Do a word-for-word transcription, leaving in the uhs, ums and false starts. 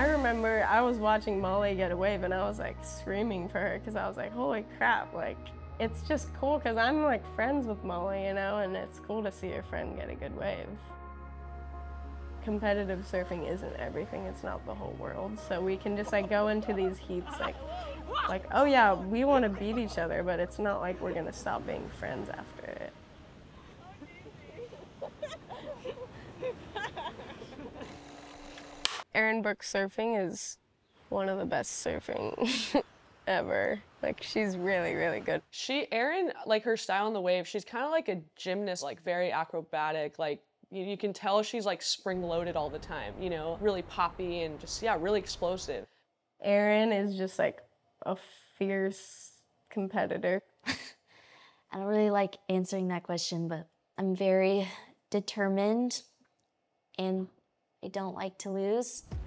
I remember I was watching Molly get a wave and I was like screaming for her because I was like, holy crap, like it's just cool because I'm like friends with Molly, you know, and it's cool to see your friend get a good wave. Competitive surfing isn't everything, it's not the whole world. So we can just like go into these heats like, like, oh yeah, we want to beat each other, but it's not like we're gonna stop being friends after it. Erin Brooks surfing is one of the best surfing ever. Like, she's really, really good. She, Erin, like her style on the wave, she's kind of like a gymnast, like very acrobatic, like you, you can tell she's like spring-loaded all the time, you know, really poppy and just, yeah, really explosive. Erin is just like a fierce competitor. I don't really like answering that question, but I'm very determined and I don't like to lose.